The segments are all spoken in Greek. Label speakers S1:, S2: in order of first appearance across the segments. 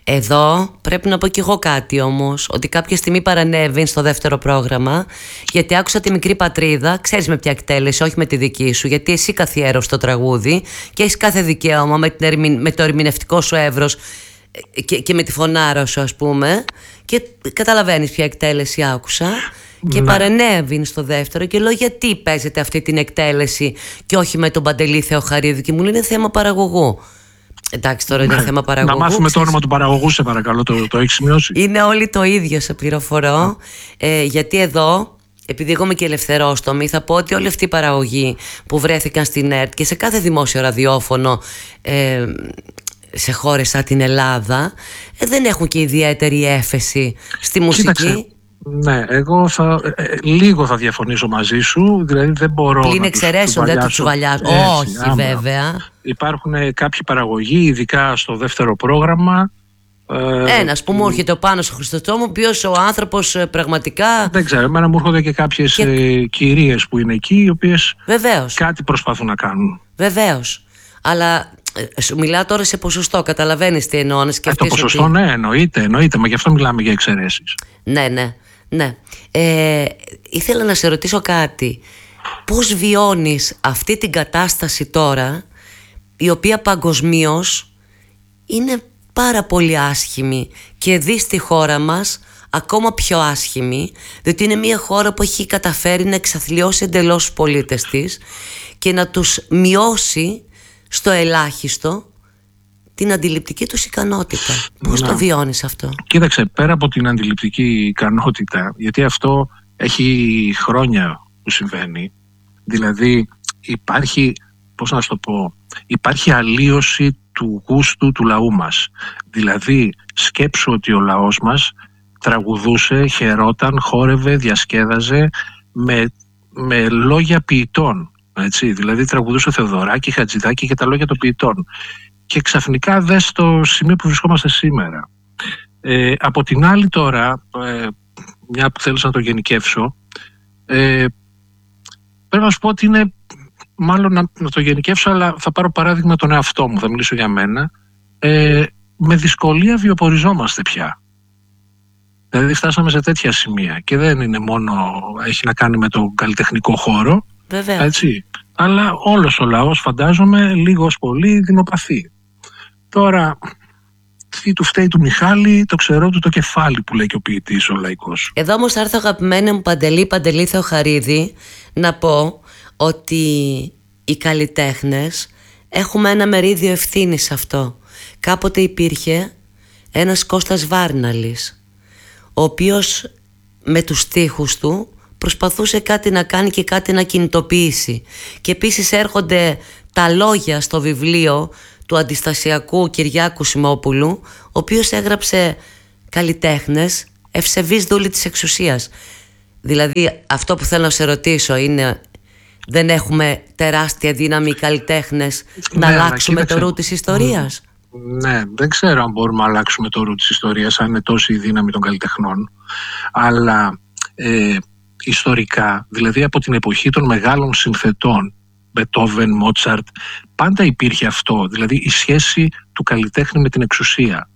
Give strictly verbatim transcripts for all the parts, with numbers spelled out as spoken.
S1: Εδώ πρέπει να πω κι εγώ κάτι όμως, ότι κάποια στιγμή παρανέβη στο δεύτερο πρόγραμμα, γιατί άκουσα τη Μικρή Πατρίδα, ξέρεις με ποια εκτέλεση, όχι με τη δική σου, γιατί εσύ καθιέρωσες το τραγούδι και έχεις κάθε δικαίωμα με, την ερμη... με το ερμηνευτικό σου εύρος και, και με τη φωνάρα σου, ας πούμε, και καταλαβαίνεις ποια εκτέλεση άκουσα. Και ναι. Παρενέβη στο δεύτερο και λέω γιατί παίζετε αυτή την εκτέλεση και όχι με τον Παντελή Θεοχαρίδη, και μου λένε θέμα παραγωγού. Εντάξει, τώρα είναι
S2: ναι.
S1: θέμα παραγωγού.
S2: Να μάθουμε το όνομα του παραγωγού, σε παρακαλώ, το, το έχεις σημειώσει?
S1: Είναι όλοι το ίδιο, σε πληροφορώ. ε, γιατί εδώ, επειδή εγώ είμαι και ελευθερόστομη, θα πω ότι όλοι αυτοί οι παραγωγοί που βρέθηκαν στην ΕΡΤ και σε κάθε δημόσιο ραδιόφωνο ε, σε χώρες σαν την Ελλάδα, ε, δεν έχουν και ιδιαίτερη έφεση στη μουσική. Κοίταξε.
S2: Ναι, εγώ θα, ε, λίγο θα διαφωνήσω μαζί σου. Δηλαδή δεν μπορώ.
S1: Πλην εξαιρέσεων, δεν το τσουβαλιάζω. Όχι, άμα. Βέβαια.
S2: Υπάρχουν κάποιοι παραγωγοί, ειδικά στο δεύτερο πρόγραμμα.
S1: Ε, Ένας που μου έρχεται ο Πάνος ο Χριστοστόμου, ο οποίος ο άνθρωπος πραγματικά.
S2: Δεν ξέρω, εμένα μου έρχονται και κάποιες και... ε, κυρίες που είναι εκεί, οι οποίες
S1: βεβαίως
S2: κάτι προσπαθούν να κάνουν.
S1: Βεβαίως. Αλλά σου μιλάω τώρα σε ποσοστό, καταλαβαίνεις τι εννοώ. Να σκεφτείς
S2: ε, το ποσοστό,
S1: ότι...
S2: ναι, εννοείται, εννοείται, μα γι' αυτό μιλάμε για εξαιρέσεις.
S1: Ναι, ναι. Ναι. Ε, ήθελα να σε ρωτήσω κάτι. Πώς βιώνεις αυτή την κατάσταση τώρα, η οποία παγκοσμίως είναι πάρα πολύ άσχημη και δει στη χώρα μας ακόμα πιο άσχημη, διότι είναι μια χώρα που έχει καταφέρει να εξαθλιώσει εντελώς τους πολίτες της και να τους μειώσει στο ελάχιστο την αντιληπτική τους ικανότητα. Πώς να. το βιώνεις αυτό?
S2: Κοίταξε, πέρα από την αντιληπτική ικανότητα, γιατί αυτό έχει χρόνια που συμβαίνει, δηλαδή υπάρχει, πώς να σου το πω, υπάρχει αλλίωση του γούστου του λαού μας. Δηλαδή σκέψου ότι ο λαός μας τραγουδούσε, χαιρόταν, χόρευε, διασκέδαζε με, με λόγια ποιητών, έτσι, δηλαδή τραγουδούσε Θεοδωράκη, Χατζηδάκη και τα λόγια των ποιητών. Και ξαφνικά δες στο σημείο που βρισκόμαστε σήμερα. Ε, από την άλλη τώρα, ε, μια που θέλεις να το γενικεύσω, ε, πρέπει να σου πω ότι είναι, μάλλον να, να το γενικεύσω, αλλά θα πάρω παράδειγμα τον εαυτό μου, θα μιλήσω για μένα. Ε, με δυσκολία βιοποριζόμαστε πια. Δηλαδή φτάσαμε σε τέτοια σημεία και δεν είναι μόνο, έχει να κάνει με τον καλλιτεχνικό χώρο,
S1: βέβαια,
S2: έτσι, αλλά όλος ο λαός, φαντάζομαι, λίγος πολύ δεινοπαθεί. Τώρα, τι του φταίει του Μιχάλη, το ξερό του το κεφάλι, που λέει και ο ποιητής ο λαϊκός.
S1: Εδώ όμως θα έρθω, αγαπημένη μου Παντελή, Παντελή Θεοχαρίδη, να πω ότι οι καλλιτέχνες έχουμε ένα μερίδιο ευθύνης σε αυτό. Κάποτε υπήρχε ένας Κώστας Βάρναλης, ο οποίος με τους στίχους του προσπαθούσε κάτι να κάνει και κάτι να κινητοποιήσει. Και επίσης έρχονται τα λόγια στο βιβλίο του αντιστασιακού Κυριάκου Σιμόπουλου, ο οποίος έγραψε καλλιτέχνες ευσεβείς δούλοι της εξουσίας. Δηλαδή αυτό που θέλω να σε ρωτήσω είναι, δεν έχουμε τεράστια δύναμη οι καλλιτέχνες
S2: ναι,
S1: να αλλάξουμε το ρου της ιστορίας?
S2: Ναι, δεν ξέρω αν μπορούμε να αλλάξουμε το ρου της ιστορίας, αν είναι τόση η δύναμη των καλλιτεχνών, αλλά ε, ιστορικά, δηλαδή από την εποχή των μεγάλων συνθετών, Μπετόβεν, Μότσαρτ, πάντα υπήρχε αυτό, δηλαδή η σχέση του καλλιτέχνη με την εξουσία.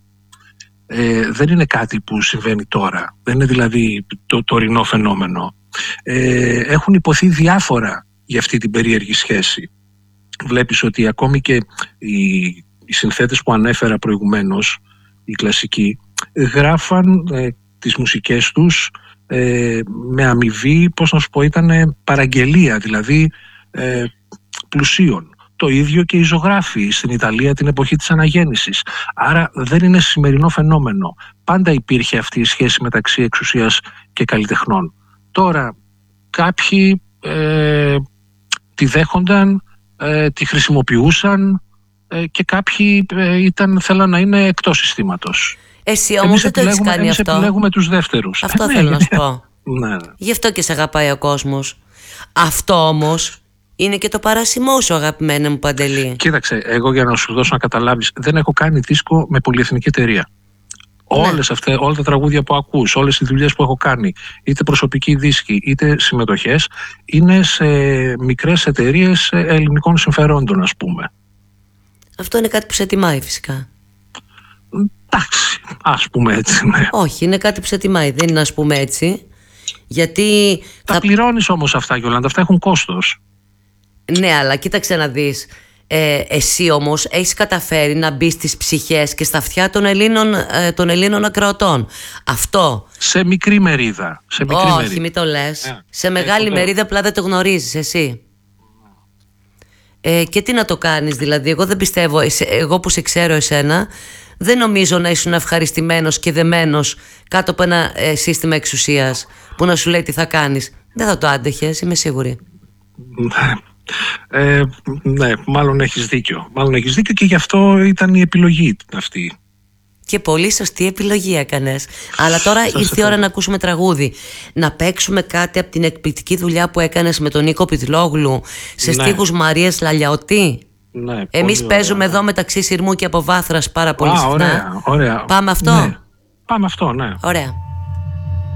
S2: Ε, δεν είναι κάτι που συμβαίνει τώρα, δεν είναι δηλαδή το τωρινό φαινόμενο. Ε, έχουν υποθεί διάφορα για αυτή την περίεργη σχέση. Βλέπεις ότι ακόμη και οι, οι συνθέτες που ανέφερα προηγουμένως, οι κλασικοί, γράφαν ε, τις μουσικές τους ε, με αμοιβή, πώς να σου πω, ήταν παραγγελία, δηλαδή ε, πλουσίων. Το ίδιο και οι ζωγράφοι στην Ιταλία την εποχή της αναγέννησης. Άρα δεν είναι σημερινό φαινόμενο. Πάντα υπήρχε αυτή η σχέση μεταξύ εξουσίας και καλλιτεχνών. Τώρα κάποιοι ε, τη δέχονταν, ε, τη χρησιμοποιούσαν ε, και κάποιοι ε, ήταν, θέλαν να είναι εκτός συστήματος.
S1: Εσύ όμως δεν το έχεις κάνει
S2: εμείς
S1: αυτό.
S2: επιλέγουμε τους δεύτερους.
S1: Αυτό
S2: ε,
S1: θέλω
S2: ναι,
S1: να σου πω.
S2: ναι.
S1: Γι' αυτό και σε αγαπάει ο κόσμος. Αυτό όμως είναι και το παράσιμό σου, αγαπημένα μου Παντελή.
S2: Κοίταξε, εγώ για να σου δώσω να καταλάβεις, δεν έχω κάνει δίσκο με πολυεθνική εταιρεία. Ναι. Όλες αυτές, όλα τα τραγούδια που ακούς, όλες οι δουλειές που έχω κάνει, είτε προσωπικοί δίσκοι, είτε συμμετοχές, είναι σε μικρές εταιρείες ελληνικών συμφερόντων, ας πούμε.
S1: Αυτό είναι κάτι που σε τιμάει φυσικά.
S2: Εντάξει, ας πούμε έτσι, ναι.
S1: Όχι, είναι κάτι που σε τιμάει, δεν είναι ας πούμε έτσι. Γιατί
S2: Τα
S1: θα...
S2: πληρώνεις όμως αυτά, Γιολάντα, αυτά έχουν κόστος.
S1: Ναι, αλλά κοίταξε να δεις. Ε, εσύ όμως έχεις καταφέρει να μπει στις ψυχές και στα αυτιά των Ελλήνων, ε, των Ελλήνων ακροατών. Αυτό.
S2: Σε μικρή μερίδα. Σε μικρή
S1: Όχι,
S2: μερίδα.
S1: μην το λες.
S2: Yeah.
S1: Σε μεγάλη
S2: yeah,
S1: μερίδα απλά δεν το γνωρίζεις εσύ. Ε, και τι να το κάνεις δηλαδή? Εγώ δεν πιστεύω, εγώ που σε ξέρω εσένα, δεν νομίζω να ήσουν ευχαριστημένος και δεμένος κάτω από ένα ε, σύστημα εξουσίας που να σου λέει τι θα κάνεις. Δεν θα το άντεχες, είμαι σίγουρη.
S2: Ε, ναι, μάλλον έχεις δίκιο. Μάλλον έχεις δίκιο και γι' αυτό ήταν η επιλογή αυτή.
S1: Και πολύ σωστή επιλογή έκανες. Αλλά τώρα
S2: Σας
S1: ήρθε η ώρα να ακούσουμε τραγούδι. Να παίξουμε κάτι από την εκπληκτική δουλειά που έκανες με τον Νίκο Πιτλόγλου σε ναι. στίχους Μαρίας Λαλιαωτή.
S2: Ναι,
S1: εμείς παίζουμε ωραία. Εδώ μεταξύ Συρμού και Αποβάθρας πάρα πολύ
S2: Α,
S1: συχνά.
S2: Ωραία, ωραία.
S1: Πάμε αυτό.
S2: Ναι. Πάμε αυτό, ναι.
S1: Ωραία.